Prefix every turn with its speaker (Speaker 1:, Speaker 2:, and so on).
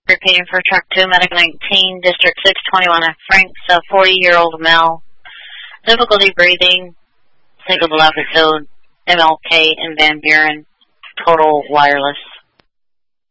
Speaker 1: Repeating for truck 2, medic 19, district 621 F. Franks, a 40-year-old male. Difficulty breathing, single episode, MLK in Van Buren, total wireless.